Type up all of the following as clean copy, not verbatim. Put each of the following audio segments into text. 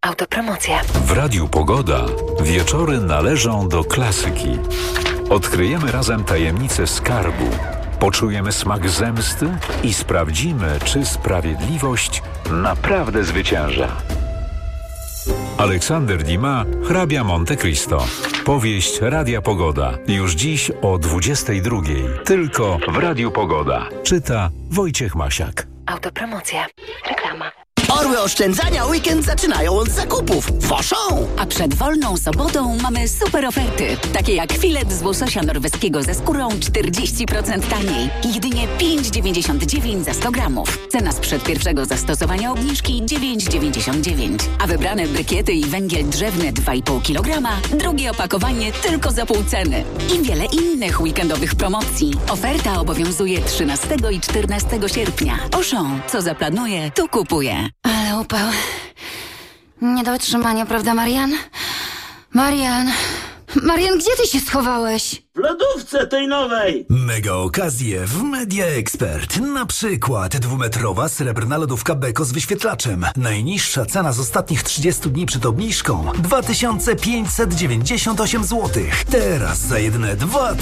Autopromocja. W Radiu Pogoda wieczory należą do klasyki. Odkryjemy razem tajemnicę skarbu, poczujemy smak zemsty i sprawdzimy, czy sprawiedliwość naprawdę zwycięża. Aleksander Dumas, hrabia Monte Cristo. Powieść Radia Pogoda. Już dziś o 22:00. Tylko w Radiu Pogoda. Czyta Wojciech Masiak. Autopromocja. Reklama. Orły oszczędzania weekend zaczynają od zakupów. Woszą! A przed wolną sobotą mamy super oferty. Takie jak filet z łososia norweskiego ze skórą 40% taniej. Jedynie 5,99 za 100 gramów. Cena sprzed pierwszego zastosowania obniżki 9,99. A wybrane brykiety i węgiel drzewny 2,5 kg. Drugie opakowanie tylko za pół ceny. I wiele innych weekendowych promocji. Oferta obowiązuje 13 i 14 sierpnia. Auchan, co zaplanuje, to kupuje. Ale upał. Nie do wytrzymania, prawda, Marian? Marian, gdzie ty się schowałeś? W lodówce tej nowej! Mega okazje w Media Expert. Na przykład 2-metrowa srebrna lodówka Beko z wyświetlaczem. Najniższa cena z ostatnich 30 dni przed obniżką 2598 zł. Teraz za jedyne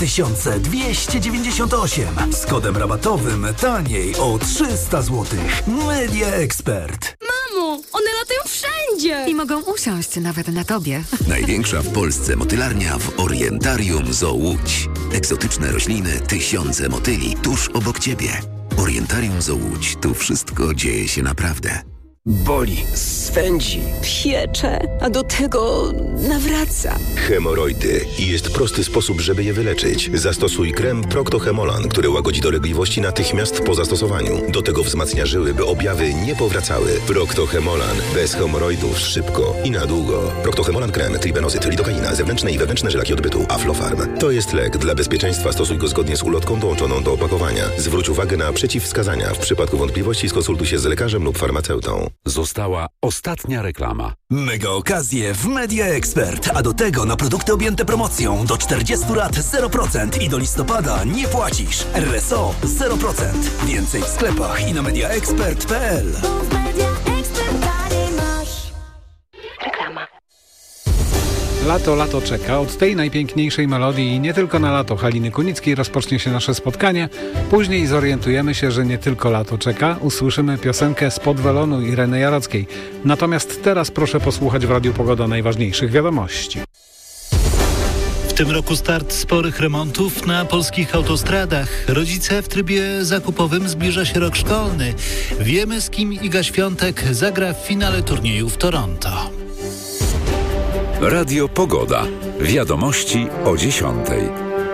2298. Z kodem rabatowym taniej o 300 zł. Media Expert. Mamo, one latają wszędzie! I mogą usiąść nawet na tobie. Największa w Polsce motylarnia w Orientarium Zoo Łódź. Egzotyczne rośliny, tysiące motyli tuż obok ciebie. Orientarium Zoo Łódź. Tu wszystko dzieje się naprawdę. Boli, swędzi, piecze, a do tego nawraca. Hemoroidy. I jest prosty sposób, żeby je wyleczyć. Zastosuj krem Procto-Hemolan, który łagodzi dolegliwości natychmiast po zastosowaniu. Do tego wzmacnia żyły, by objawy nie powracały. Procto-Hemolan. Bez hemoroidów szybko i na długo. Procto-Hemolan krem, tribenozyt, lidokaina, zewnętrzne i wewnętrzne żelaki odbytu, Aflofarm. To jest lek. Dla bezpieczeństwa stosuj go zgodnie z ulotką dołączoną do opakowania. Zwróć uwagę na przeciwwskazania. W przypadku wątpliwości skonsultuj się z lekarzem lub farmaceutą. Została ostatnia reklama. Mega okazje w Media Expert. A do tego na produkty objęte promocją do 40 lat 0% i do listopada nie płacisz. RSO 0%. Więcej w sklepach i na mediaexpert.pl. Reklama. Lato czeka. Od tej najpiękniejszej melodii i nie tylko na lato Haliny Kunickiej rozpocznie się nasze spotkanie. Później zorientujemy się, że nie tylko lato czeka. Usłyszymy piosenkę Spod welonu Ireny Jarockiej. Natomiast teraz proszę posłuchać w Radiu Pogoda najważniejszych wiadomości. W tym roku start sporych remontów na polskich autostradach. Rodzice w trybie zakupowym, zbliża się rok szkolny. Wiemy, z kim Iga Świątek zagra w finale turnieju w Toronto. Radio Pogoda. Wiadomości o 10:00.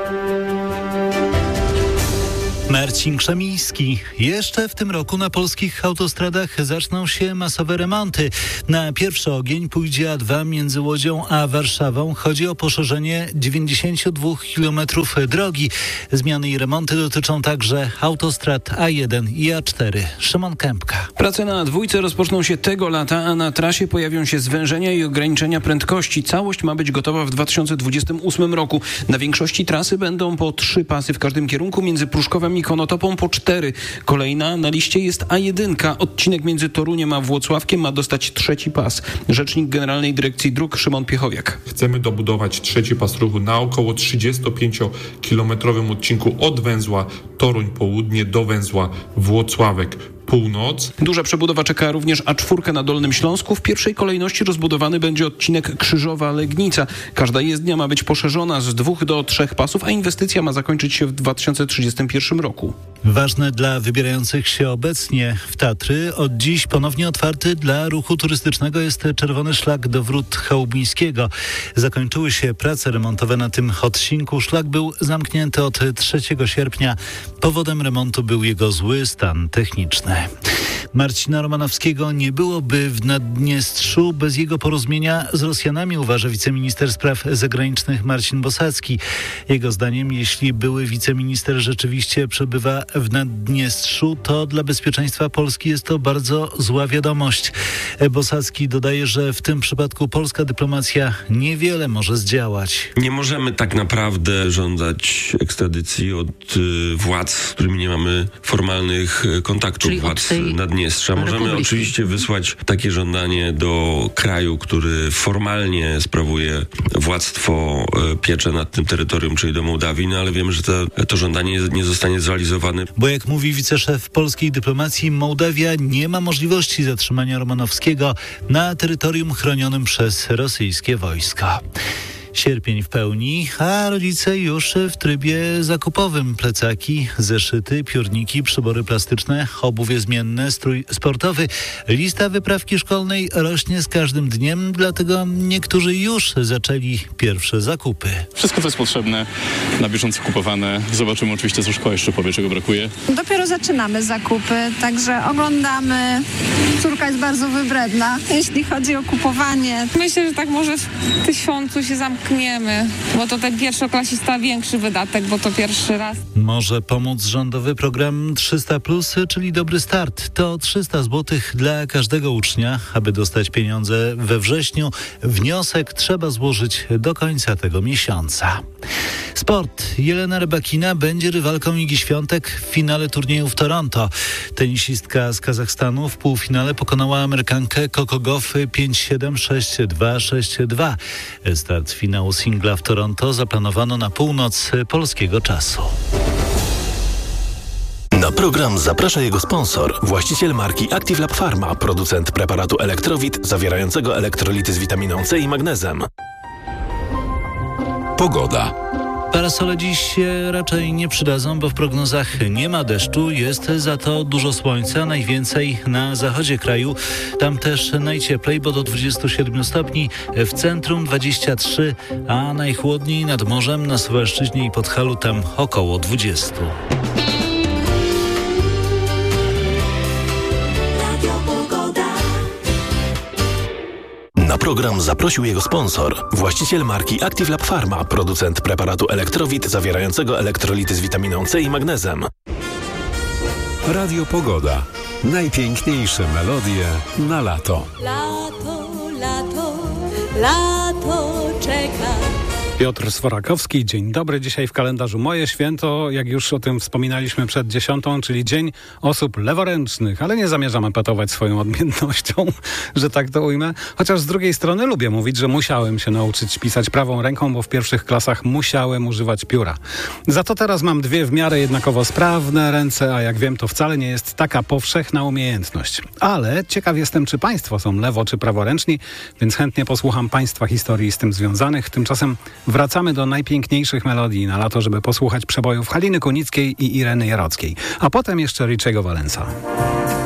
Marcin Krzemiński. Jeszcze w tym roku na polskich autostradach zaczną się masowe remonty. Na pierwszy ogień pójdzie A2 między Łodzią a Warszawą. Chodzi o poszerzenie 92 km drogi. Zmiany i remonty dotyczą także autostrad A1 i A4. Szymon Kępka. Prace na dwójce rozpoczną się tego lata, a na trasie pojawią się zwężenia i ograniczenia prędkości. Całość ma być gotowa w 2028 roku. Na większości trasy będą po 3 pasy w każdym kierunku, między Pruszkowem i Konotopą po 4. Kolejna na liście jest A1. Odcinek między Toruniem a Włocławkiem ma dostać 3. pas. Rzecznik Generalnej Dyrekcji Dróg Szymon Piechowiak. Chcemy dobudować 3. pas ruchu na około 35-kilometrowym odcinku od węzła Toruń Południe do węzła Włocławek Północ. Duża przebudowa czeka również A4 na Dolnym Śląsku. W pierwszej kolejności rozbudowany będzie odcinek Krzyżowa-Legnica. Każda jezdnia ma być poszerzona z 2 do 3 pasów, a inwestycja ma zakończyć się w 2031 roku. Ważne dla wybierających się obecnie w Tatry. Od dziś ponownie otwarty dla ruchu turystycznego jest czerwony szlak do Wrót Chałubińskiego. Zakończyły się prace remontowe na tym odcinku. Szlak był zamknięty od 3 sierpnia. Powodem remontu był jego zły stan techniczny. Marcina Romanowskiego nie byłoby w Naddniestrzu bez jego porozumienia z Rosjanami, uważa wiceminister spraw zagranicznych Marcin Bosacki. Jego zdaniem, jeśli były wiceminister rzeczywiście przebywa w Naddniestrzu, to dla bezpieczeństwa Polski jest to bardzo zła wiadomość. Bosacki dodaje, że w tym przypadku polska dyplomacja niewiele może zdziałać. Nie możemy tak naprawdę żądać ekstradycji od władz, z którymi nie mamy formalnych kontaktów, czyli władz Naddniestrza. Możemy oczywiście wysłać takie żądanie do kraju, który formalnie sprawuje władztwo, pieczę nad tym terytorium, czyli do Mołdawii, no ale wiemy, że to żądanie nie zostanie zrealizowane. Bo jak mówi wiceszef polskiej dyplomacji, Mołdawia nie ma możliwości zatrzymania Romanowskiego na terytorium chronionym przez rosyjskie wojska. Sierpień w pełni, a rodzice już w trybie zakupowym. Plecaki, zeszyty, piórniki, przybory plastyczne, obuwie zmienne, strój sportowy. Lista wyprawki szkolnej rośnie z każdym dniem, dlatego niektórzy już zaczęli pierwsze zakupy. Wszystko, co jest potrzebne, na bieżąco kupowane. Zobaczymy oczywiście, co szkoła jeszcze powie, czego brakuje. Dopiero zaczynamy zakupy, także oglądamy. Córka jest bardzo wybredna, jeśli chodzi o kupowanie. Myślę, że tak może w tysiącu się zamkniemy, bo to ten pierwszoklasista większy wydatek, bo to pierwszy raz. Może pomóc rządowy program 300+, czyli Dobry Start. To 300 zł dla każdego ucznia. Aby dostać pieniądze we wrześniu, wniosek trzeba złożyć do końca tego miesiąca. Sport. Jelena Rybakina będzie rywalką Igi Świątek w finale turnieju w Toronto. Tenisistka z Kazachstanu w półfinale pokonała Amerykankę Coco Gauff 5-7, 6-2, 6-2. Start finału singla w Toronto zaplanowano na północ polskiego czasu. Na program zaprasza jego sponsor, właściciel marki Active Lab Pharma, producent preparatu Elektrowit zawierającego elektrolity z witaminą C i magnezem. Pogoda. Parasole dziś się raczej nie przydadzą, bo w prognozach nie ma deszczu, jest za to dużo słońca, najwięcej na zachodzie kraju. Tam też najcieplej, bo do 27 stopni, w centrum 23, a najchłodniej nad morzem na Suwalszczyźnie i Podhalu, tam około 20. Na program zaprosił jego sponsor, właściciel marki Active Lab Pharma, producent preparatu Elektrowit zawierającego elektrolity z witaminą C i magnezem. Radio Pogoda. Najpiękniejsze melodie na lato. Lato, lato, lato czeka. Piotr Sworakowski, dzień dobry. Dzisiaj w kalendarzu moje święto, jak już o tym wspominaliśmy przed 10, czyli Dzień Osób Leworęcznych, ale nie zamierzam epatować swoją odmiennością, że tak to ujmę. Chociaż z drugiej strony lubię mówić, że musiałem się nauczyć pisać prawą ręką, bo w pierwszych klasach musiałem używać pióra. Za to teraz mam dwie w miarę jednakowo sprawne ręce, a jak wiem, to wcale nie jest taka powszechna umiejętność. Ale ciekaw jestem, czy państwo są lewo- czy praworęczni, więc chętnie posłucham państwa historii z tym związanych. Tymczasem wracamy do najpiękniejszych melodii na lato, żeby posłuchać przebojów Haliny Kunickiej i Ireny Jarockiej, a potem jeszcze Richiego Valensa.